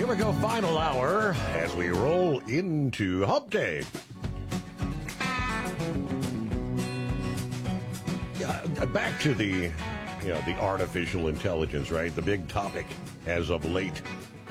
we go, final hour as we roll into Hump Day. Back to the artificial intelligence, right? The big topic as of late.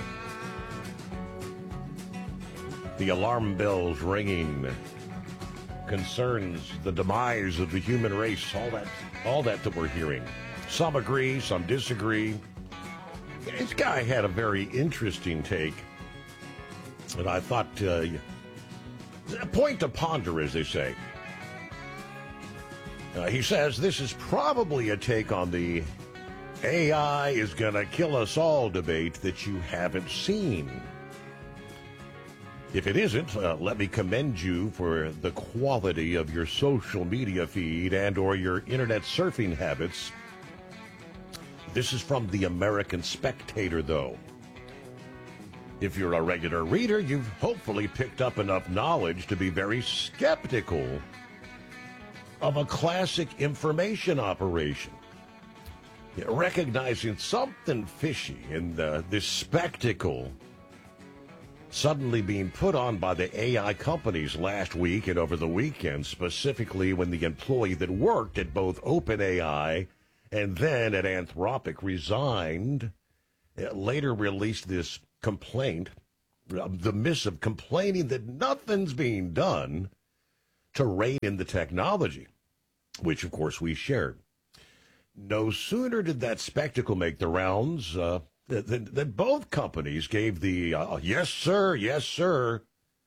The alarm bells ringing concerns the demise of the human race. All that we're hearing. Some agree, some disagree. This guy had a very interesting take, and I thought, a point to ponder, as they say. He says this is probably a take on the AI is going to kill us all debate that you haven't seen. If it isn't, let me commend you for the quality of your social media feed and or your internet surfing habits. This is from the American Spectator, though. If you're a regular reader, you've hopefully picked up enough knowledge to be very skeptical of a classic information operation. Recognizing something fishy in this spectacle suddenly being put on by the AI companies last week and over the weekend, specifically when the employee that worked at both OpenAI and then at Anthropic resigned, later released this complaint, the missive complaining that nothing's being done to rein in the technology, which, of course, we shared. No sooner did that spectacle make the rounds than both companies gave the yes, sir,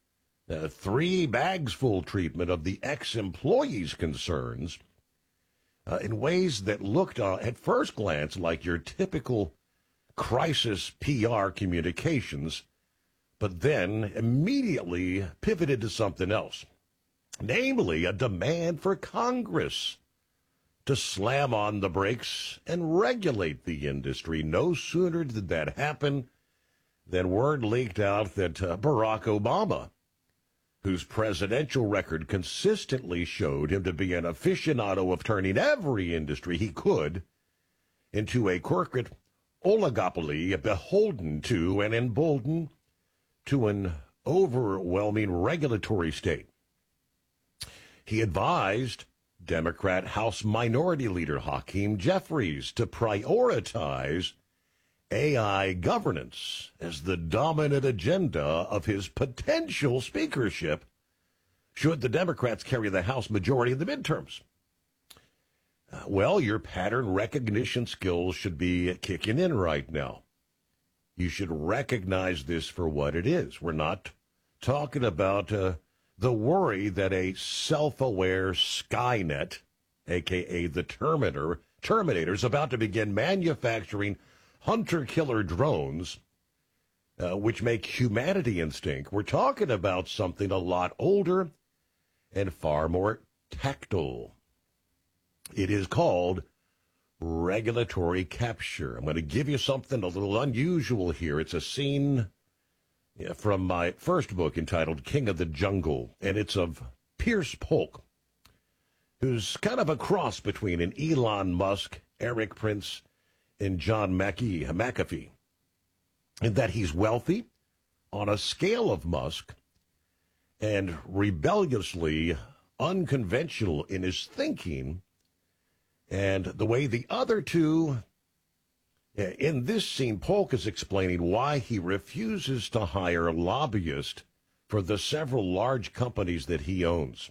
3 bags full treatment of the ex-employees' concerns in ways that looked at first glance like your typical crisis PR communications, but then immediately pivoted to something else. Namely, a demand for Congress to slam on the brakes and regulate the industry. No sooner did that happen than word leaked out that Barack Obama, whose presidential record consistently showed him to be an aficionado of turning every industry he could into a corporate oligopoly beholden to and emboldened to an overwhelming regulatory state. He advised Democrat House Minority Leader Hakeem Jeffries to prioritize AI governance as the dominant agenda of his potential speakership should the Democrats carry the House majority in the midterms. Well, your pattern recognition skills should be kicking in right now. You should recognize this for what it is. We're not talking about the worry that a self-aware Skynet, a.k.a. the Terminator, is about to begin manufacturing hunter-killer drones, which make humanity instinct. We're talking about something a lot older and far more tactile. It is called regulatory capture. I'm going to give you something a little unusual here. It's a scene from my first book entitled King of the Jungle, and it's of Pierce Polk, who's kind of a cross between an Elon Musk, Eric Prince, and John McAfee, in that he's wealthy on a scale of Musk and rebelliously unconventional in his thinking, and the way the other two. In this scene, Polk is explaining why he refuses to hire lobbyists for the several large companies that he owns.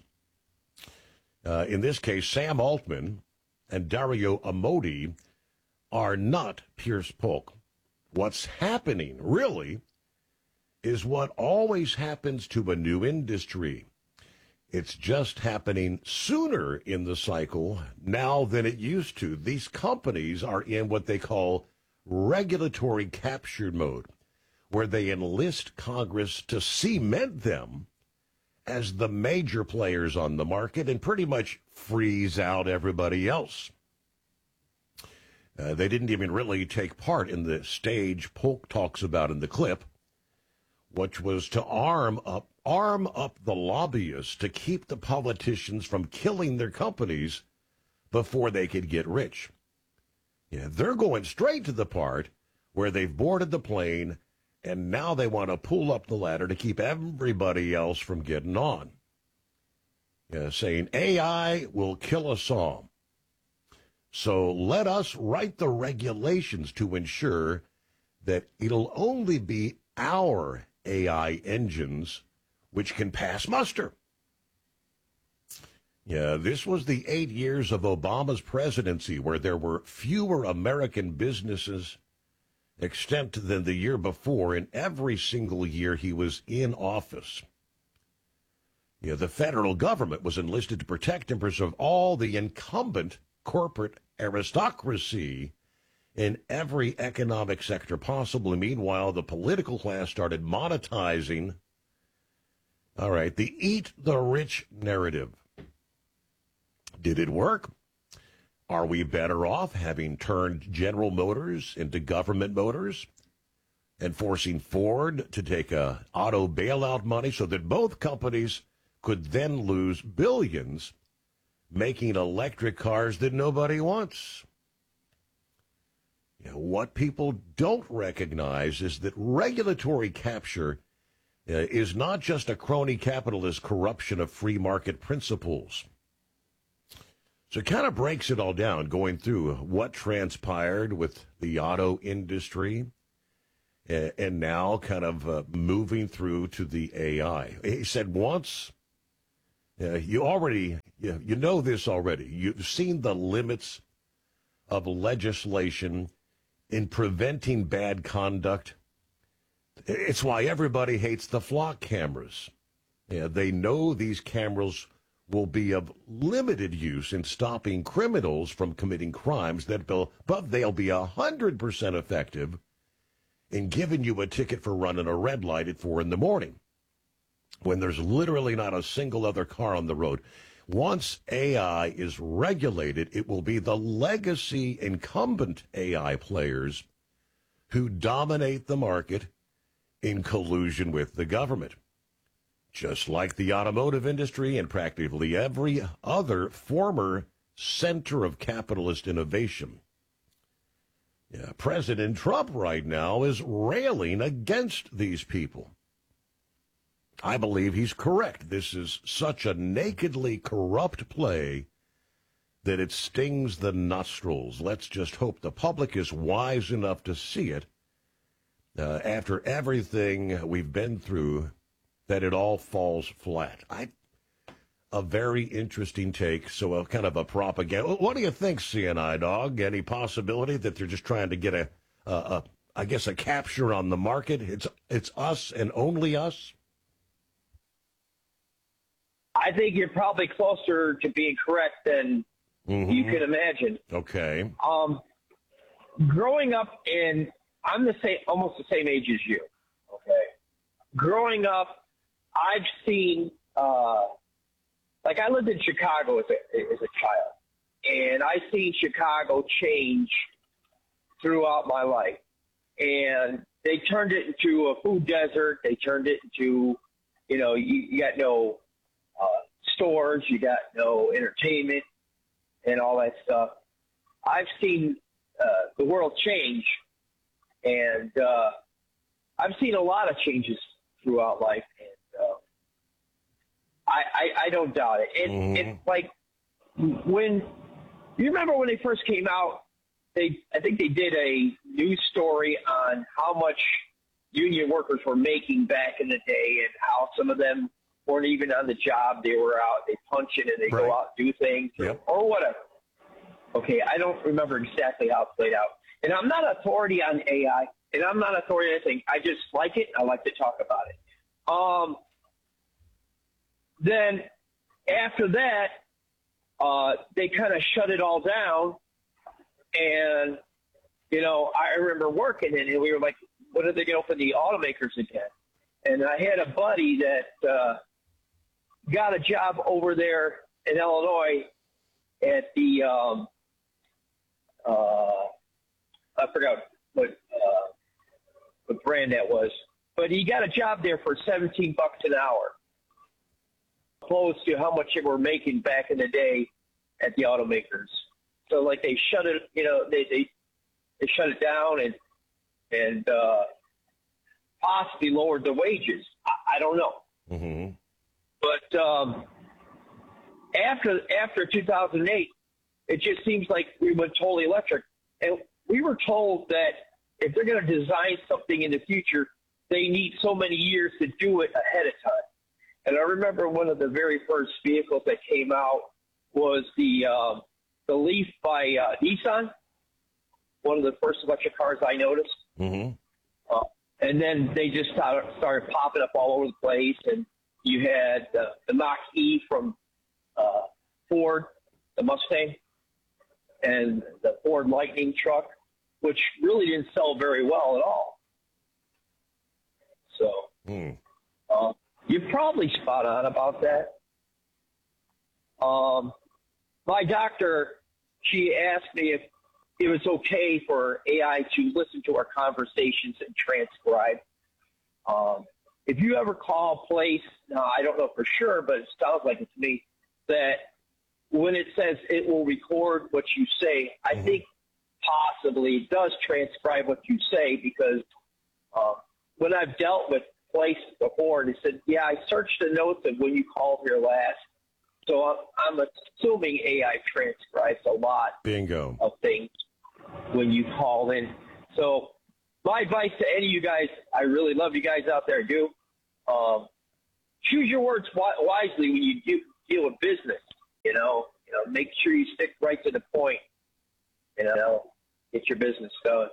In this case, Sam Altman and Dario Amodei are not Pierce Polk. What's happening, really, is what always happens to a new industry. It's just happening sooner in the cycle now than it used to. These companies are in what they call regulatory capture mode, where they enlist Congress to cement them as the major players on the market and pretty much freeze out everybody else. They didn't even really take part in the stage Polk talks about in the clip, which was to arm up the lobbyists to keep the politicians from killing their companies before they could get rich. Yeah, they're going straight to the part where they've boarded the plane and now they want to pull up the ladder to keep everybody else from getting on. Saying AI will kill us all. So let us write the regulations to ensure that it'll only be our AI engines which can pass muster. Yeah, this was the 8 years of Obama's presidency where there were fewer American businesses extant than the year before in every single year he was in office. Yeah, the federal government was enlisted to protect and preserve all the incumbent corporate aristocracy in every economic sector possible. And meanwhile, the political class started monetizing, the eat the rich narrative. Did it work? Are we better off having turned General Motors into Government Motors and forcing Ford to take auto bailout money so that both companies could then lose billions making electric cars that nobody wants? What people don't recognize is that regulatory capture is not just a crony capitalist corruption of free market principles. So it kind of breaks it all down, going through what transpired with the auto industry and now kind of moving through to the AI. He said once, you know this already. You've seen the limits of legislation in preventing bad conduct. It's why everybody hates the flock cameras. They know these cameras will be of limited use in stopping criminals from committing crimes, but they'll be 100% effective in giving you a ticket for running a red light at 4 a.m. when there's literally not a single other car on the road. Once AI is regulated, it will be the legacy incumbent AI players who dominate the market in collusion with the government. Just like the automotive industry and practically every other former center of capitalist innovation. President Trump right now is railing against these people. I believe he's correct. This is such a nakedly corrupt play that it stings the nostrils. Let's just hope the public is wise enough to see it after everything we've been through, that it all falls flat. A very interesting take, so kind of a propaganda. What do you think, CNI Dog? Any possibility that they're just trying to get a capture on the market? It's us and only us? I think you're probably closer to being correct than you could imagine. Okay. Growing up I'm almost the same age as you. Okay. Growing up, I've seen, I lived in Chicago as a child, and I've seen Chicago change throughout my life. And they turned it into a food desert. They turned it into, you got no stores, you got no entertainment and all that stuff. I've seen the world change, and I've seen a lot of changes throughout life, and I don't doubt it. It's like when you remember when they first came out, I think they did a news story on how much union workers were making back in the day, and how some of them weren't even on the job. They were out, they punch it, and they go out and do things or whatever. Okay, I don't remember exactly how it played out. And I'm not authority on AI, and I'm not authority on anything. I just like it. I like to talk about it. Then after that, they kind of shut it all down. And, I remember working, and we were like, when are they going to open the automakers again? And I had a buddy that got a job over there in Illinois at the I forgot what brand that was, but he got a job there for $17 an hour, close to how much they were making back in the day at the automakers. So they shut it, they shut it down, and possibly lowered the wages. I don't know. Mm-hmm. But after 2008, it just seems like we went totally electric. And we were told that if they're going to design something in the future, they need so many years to do it ahead of time. And I remember one of the very first vehicles that came out was the Leaf by Nissan, one of the first electric cars I noticed. Mm-hmm. And then they just started popping up all over the place. And you had the Mach-E from Ford, the Mustang, and the Ford Lightning truck, which really didn't sell very well at all. So you're probably spot on about that. My doctor, she asked me if it was okay for AI to listen to our conversations and transcribe. If you ever call a place, now I don't know for sure, but it sounds like it to me, that when it says it will record what you say, I think possibly it does transcribe what you say, because when I've dealt with places before, they said, yeah, I searched the notes of when you called here last. So I'm assuming AI transcribes a lot Bingo. of things when you call in. So my advice to any of you guys, I really love you guys out there, do choose your words wisely when you deal with business. You know, make sure you stick right to the point. Get your business done.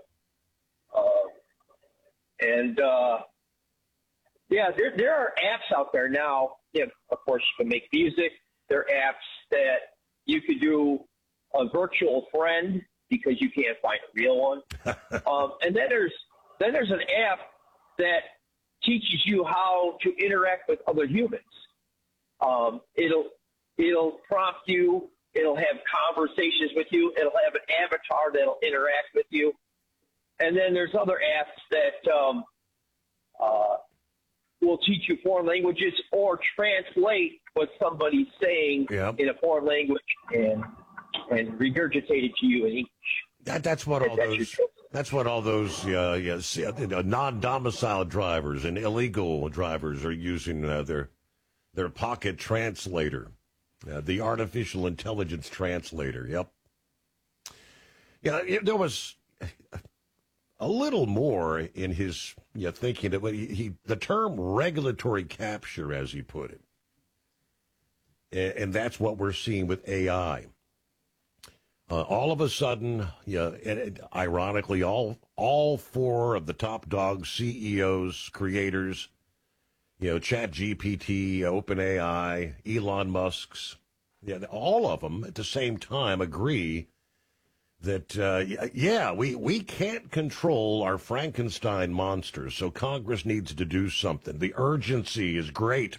There are apps out there now. Yeah, of course, you can make music. There are apps that you could do a virtual friend because you can't find a real one. And then there's an app that teaches you how to interact with other humans. It'll prompt you. It'll have conversations with you. It'll have an avatar that'll interact with you. And then there's other apps that will teach you foreign languages or translate what somebody's saying in a foreign language and regurgitate it to you in English. That's what all those non-domiciled drivers and illegal drivers are using their pocket translator, the artificial intelligence translator. Yep. Yeah, there was a little more in his thinking that the term regulatory capture, as he put it, and that's what we're seeing with AI. All of a sudden, and ironically, all four of the top dog CEOs, creators, ChatGPT, OpenAI, Elon Musk's, all of them at the same time agree that, we can't control our Frankenstein monsters, so Congress needs to do something. The urgency is great.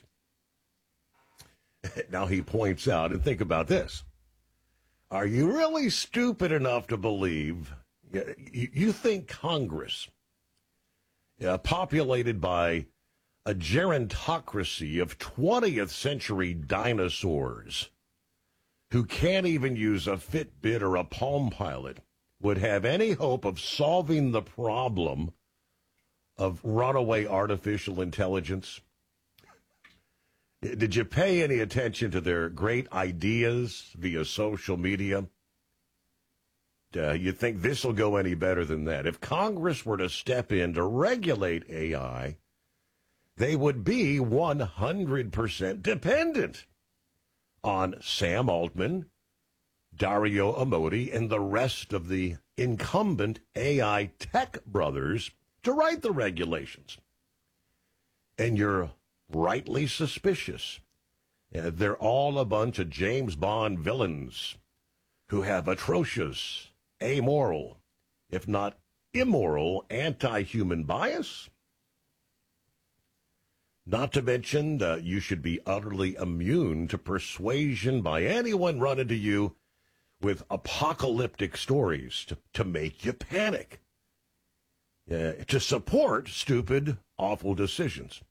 Now he points out, and think about this. Are you really stupid enough to believe, you think Congress, populated by a gerontocracy of 20th century dinosaurs who can't even use a Fitbit or a Palm Pilot, would have any hope of solving the problem of runaway artificial intelligence? Did you pay any attention to their great ideas via social media? You think this will go any better than that? If Congress were to step in to regulate AI, they would be 100% dependent on Sam Altman, Dario Amodei, and the rest of the incumbent AI tech brothers to write the regulations. And you're rightly suspicious. They're all a bunch of James Bond villains who have atrocious, amoral, if not immoral, anti-human bias. Not to mention, you should be utterly immune to persuasion by anyone running to you with apocalyptic stories to make you panic, to support stupid, awful decisions.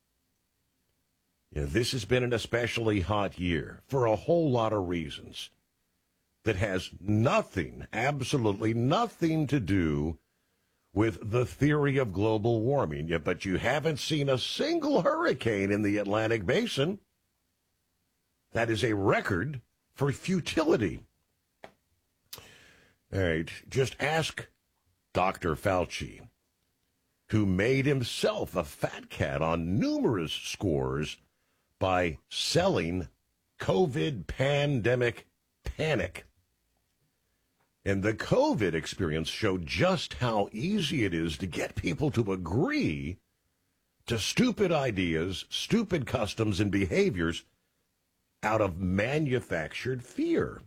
This has been an especially hot year for a whole lot of reasons that has nothing, absolutely nothing to do with the theory of global warming, but you haven't seen a single hurricane in the Atlantic Basin. That is a record for futility. All right, just ask Dr. Fauci, who made himself a fat cat on numerous scores by selling COVID pandemic panic. And the COVID experience showed just how easy it is to get people to agree to stupid ideas, stupid customs, and behaviors out of manufactured fear.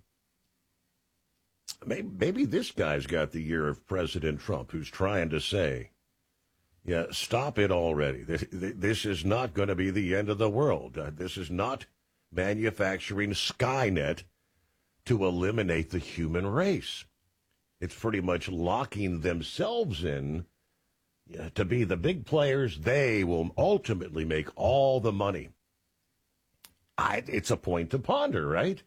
Maybe this guy's got the ear of President Trump, who's trying to say, yeah, stop it already. This is not going to be the end of the world. This is not manufacturing Skynet to eliminate the human race. It's pretty much locking themselves in to be the big players. They will ultimately make all the money. It's a point to ponder, right?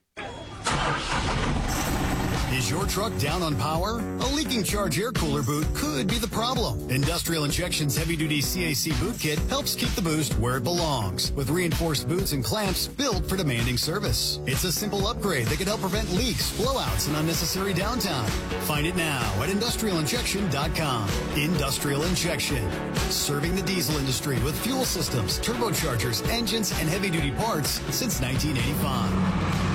Is your truck down on power? A leaking charge air cooler boot could be the problem. Industrial Injection's heavy-duty CAC boot kit helps keep the boost where it belongs, with reinforced boots and clamps built for demanding service. It's a simple upgrade that can help prevent leaks, blowouts, and unnecessary downtime. Find it now at industrialinjection.com. Industrial Injection, serving the diesel industry with fuel systems, turbochargers, engines, and heavy-duty parts since 1985.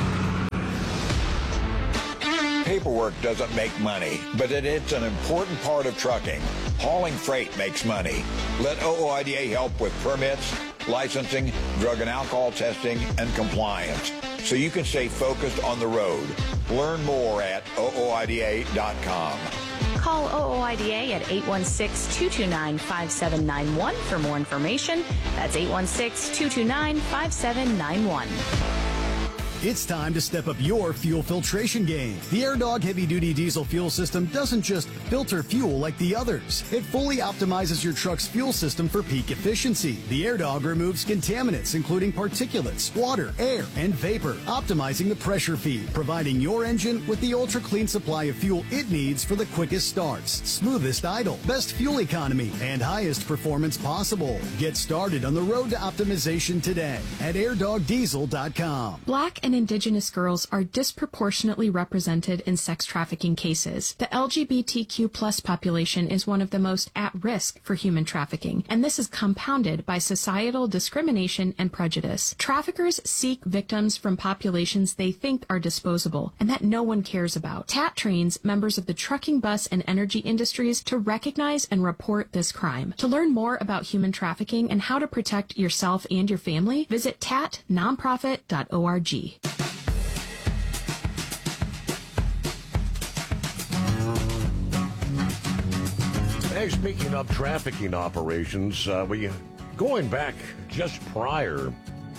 Paperwork doesn't make money, but it's an important part of trucking. Hauling freight makes money. Let OOIDA help with permits, licensing, drug and alcohol testing, and compliance, so you can stay focused on the road. Learn more at OOIDA.com. Call OOIDA at 816-229-5791 for more information. That's 816-229-5791. It's time to step up your fuel filtration game. The AirDog heavy-duty diesel fuel system doesn't just filter fuel like the others. It fully optimizes your truck's fuel system for peak efficiency. The AirDog removes contaminants, including particulates, water, air, and vapor, optimizing the pressure feed, providing your engine with the ultra-clean supply of fuel it needs for the quickest starts, smoothest idle, best fuel economy, and highest performance possible. Get started on the road to optimization today at airdogdiesel.com. Black and Indigenous girls are disproportionately represented in sex trafficking cases. The LGBTQ plus population is one of the most at risk for human trafficking, and this is compounded by societal discrimination and prejudice. Traffickers seek victims from populations they think are disposable and that no one cares about. TAT trains members of the trucking, bus, and energy industries to recognize and report this crime. To learn more about human trafficking and how to protect yourself and your family, visit tatnonprofit.org. Hey, speaking of trafficking operations, going back just prior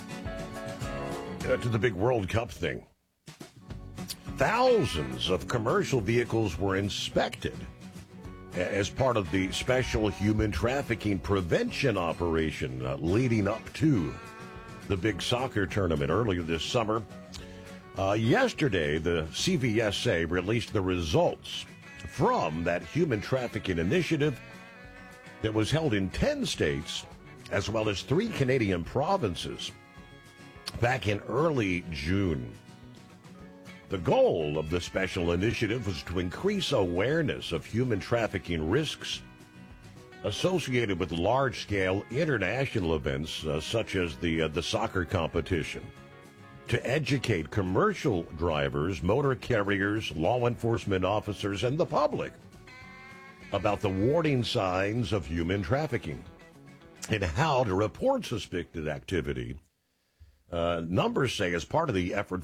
to the big World Cup thing, thousands of commercial vehicles were inspected as part of the special human trafficking prevention operation leading up to the big soccer tournament earlier this summer. Yesterday, the CVSA released the results from that human trafficking initiative that was held in 10 states, as well as 3 Canadian provinces, back in early June. The goal of the special initiative was to increase awareness of human trafficking risks associated with large-scale international events such as the soccer competition, to educate commercial drivers, motor carriers, law enforcement officers, and the public about the warning signs of human trafficking and how to report suspected activity. Numbers say as part of the effort,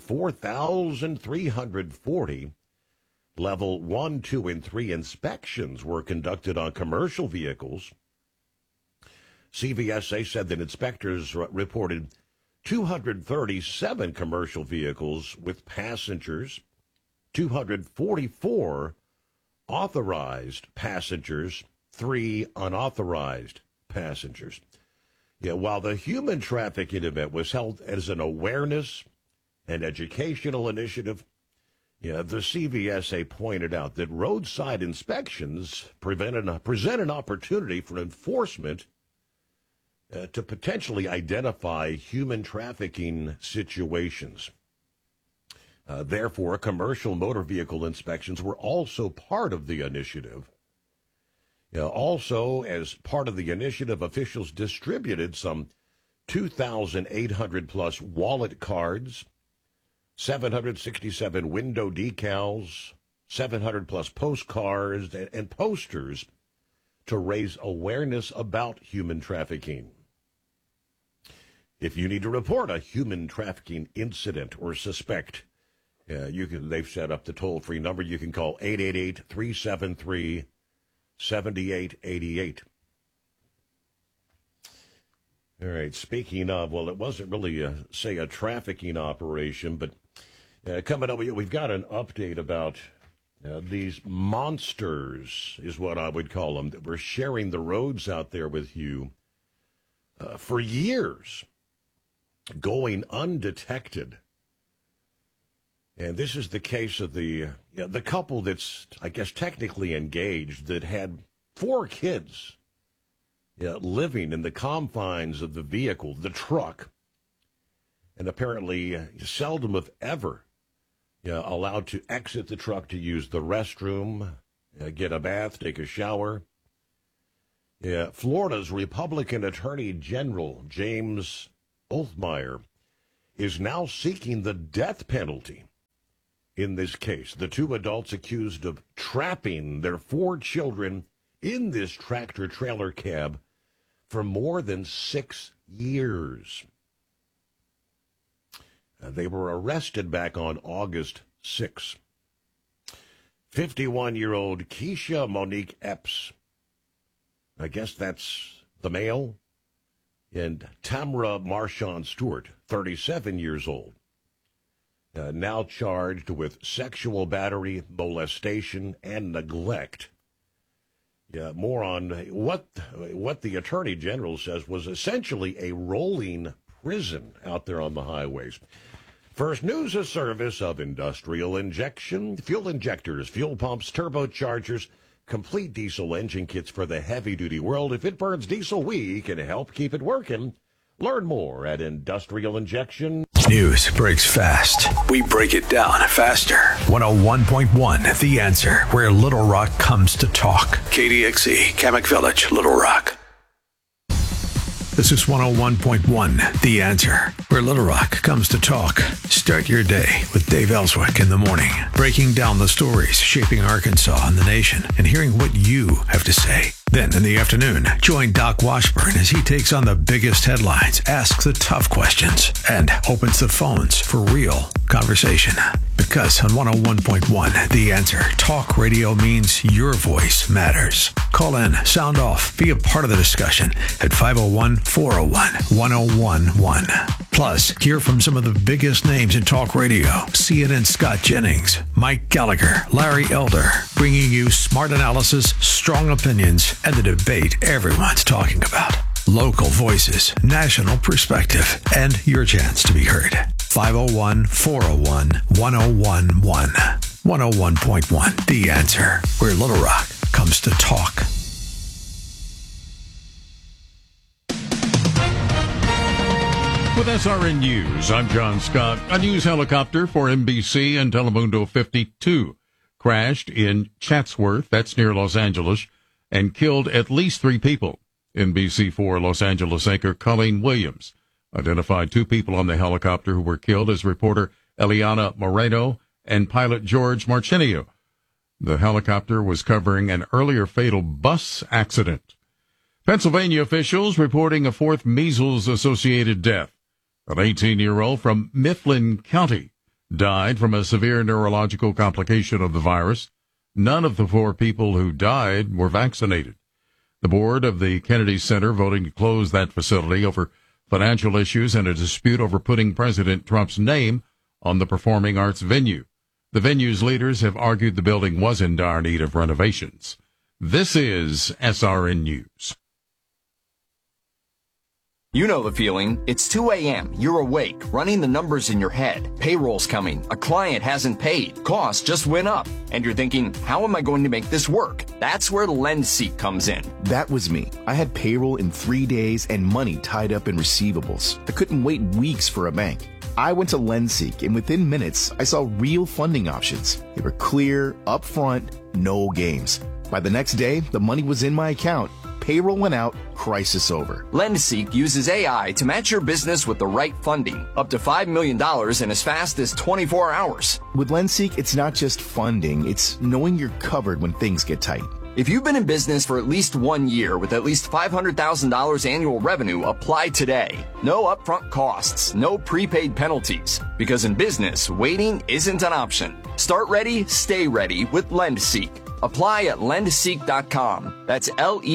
4,340 Level 1, 2, and 3 inspections were conducted on commercial vehicles. CVSA said that inspectors reported 237 commercial vehicles with passengers, 244 authorized passengers, 3 unauthorized passengers. Yeah, while the human trafficking event was held as an awareness and educational initiative, Yeah, the CVSA pointed out that roadside inspections present an opportunity for enforcement to potentially identify human trafficking situations. Therefore, commercial motor vehicle inspections were also part of the initiative. Also, as part of the initiative, officials distributed some 2,800 plus wallet cards, 767 window decals, 700 plus postcards, and posters to raise awareness about human trafficking. If you need to report a human trafficking incident or suspect, they've set up the toll-free number. You can call 888-373-7888. All right, speaking of, well, it wasn't really, a trafficking operation, but coming up, we've got an update about these monsters, is what I would call them, that were sharing the roads out there with you for years, going undetected. And this is the case of the couple that's, I guess, technically engaged, that had 4 kids living in the confines of the vehicle, the truck, and apparently seldom if ever allowed to exit the truck to use the restroom, get a bath, take a shower. Florida's Republican Attorney General James Othmeyer is now seeking the death penalty in this case. The 2 adults accused of trapping their 4 children in this tractor-trailer cab for more than 6 years. They were arrested back on August 6. 51-year-old Keisha Monique Epps, I guess that's the male, and Tamra Marshawn Stewart, 37 years old, now charged with sexual battery, molestation, and neglect. More on what the Attorney General says was essentially a rolling prison out there on the highways. First news, a service of Industrial Injection, fuel injectors, fuel pumps, turbochargers, complete diesel engine kits for the heavy-duty world. If it burns diesel, we can help keep it working. Learn more at Industrial Injection. News breaks fast. We break it down faster. 101.1 The Answer, where Little Rock comes to talk. KDXE, Kamak Village, Little Rock. This is 101.1 The Answer, where Little Rock comes to talk. Start your day with Dave Ellswick in the morning, breaking down the stories shaping Arkansas and the nation and hearing what you have to say. Then in the afternoon, join Doc Washburn as he takes on the biggest headlines, asks the tough questions, and opens the phones for real conversation. Because on 101.1 The Answer, talk radio means your voice matters. Call in, sound off, be a part of the discussion at 501-401-1011. Plus, hear from some of the biggest names in talk radio. CNN Scott Jennings, Mike Gallagher, Larry Elder, bringing you smart analysis, strong opinions, and the debate everyone's talking about. Local voices, national perspective, and your chance to be heard. 501-401-1011. 101.1 The Answer, where Little Rock comes to talk. With SRN News, I'm John Scott. A news helicopter for NBC and Telemundo 52 crashed in Chatsworth, that's near Los Angeles, and killed at least 3 people. NBC4 Los Angeles anchor Colleen Williams identified 2 people on the helicopter who were killed as reporter Eliana Moreno and pilot George Marchenio. The helicopter was covering an earlier fatal bus accident. Pennsylvania officials reporting a 4th measles-associated death. An 18-year-old from Mifflin County died from a severe neurological complication of the virus. None of the 4 people who died were vaccinated. The board of the Kennedy Center voting to close that facility over financial issues and a dispute over putting President Trump's name on the performing arts venue. The venue's leaders have argued the building was in dire need of renovations. This is SRN News. You know the feeling. It's 2 a.m. You're awake, running the numbers in your head. Payroll's coming. A client hasn't paid. Costs just went up. And you're thinking, how am I going to make this work? That's where LendSeek comes in. That was me. I had payroll in 3 days and money tied up in receivables. I couldn't wait weeks for a bank. I went to LendSeek, and within minutes, I saw real funding options. They were clear, upfront, no games. By the next day, the money was in my account. Payroll went out, crisis over. LendSeek uses AI to match your business with the right funding, up to $5 million in as fast as 24 hours. With LendSeek, it's not just funding, it's knowing you're covered when things get tight. If you've been in business for at least 1 year with at least $500,000 annual revenue, apply today. No upfront costs, no prepaid penalties. Because in business, waiting isn't an option. Start ready, stay ready with LendSeek. Apply at lendseek.com. That's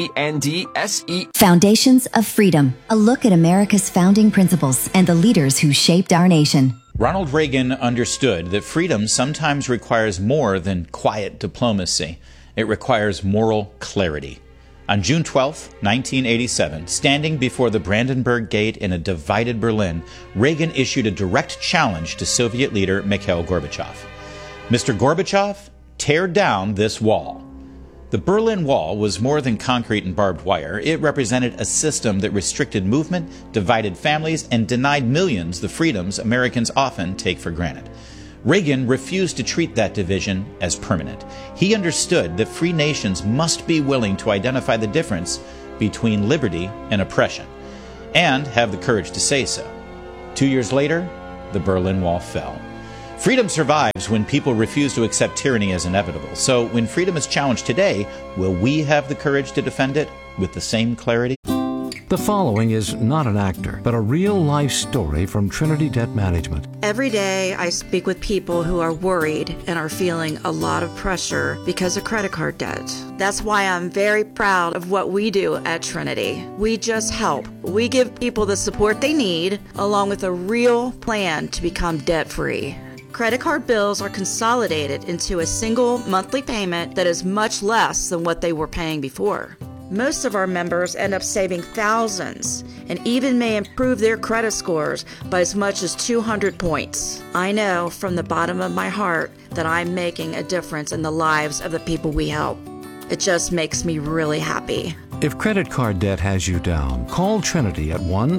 LENDSE. Foundations of Freedom. A look at America's founding principles and the leaders who shaped our nation. Ronald Reagan understood that freedom sometimes requires more than quiet diplomacy. It requires moral clarity. On June 12, 1987, standing before the Brandenburg Gate in a divided Berlin, Reagan issued a direct challenge to Soviet leader Mikhail Gorbachev. Mr. Gorbachev, tear down this wall. The Berlin Wall was more than concrete and barbed wire. It represented a system that restricted movement, divided families, and denied millions the freedoms Americans often take for granted. Reagan refused to treat that division as permanent. He understood that free nations must be willing to identify the difference between liberty and oppression, and have the courage to say so. 2 years later, the Berlin Wall fell. Freedom survives when people refuse to accept tyranny as inevitable. So when freedom is challenged today, will we have the courage to defend it with the same clarity? The following is not an actor, but a real-life story from Trinity Debt Management. Every day I speak with people who are worried and are feeling a lot of pressure because of credit card debt. That's why I'm very proud of what we do at Trinity. We just help. We give people the support they need, along with a real plan to become debt-free. Credit card bills are consolidated into a single monthly payment that is much less than what they were paying before. Most of our members end up saving thousands and even may improve their credit scores by as much as 200 points. I know from the bottom of my heart that I'm making a difference in the lives of the people we help. It just makes me really happy. If credit card debt has you down, call Trinity at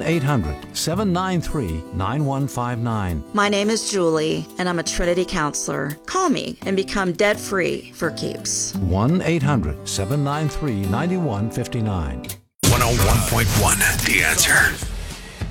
1-800-793-9159. My name is Julie, and I'm a Trinity counselor. Call me and become debt-free for keeps. 1-800-793-9159. 101.1 The Answer.